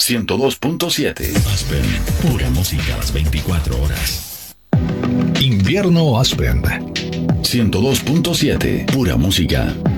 102.7. Aspen, pura música a las 24 horas. Invierno Aspen. 102.7. Pura música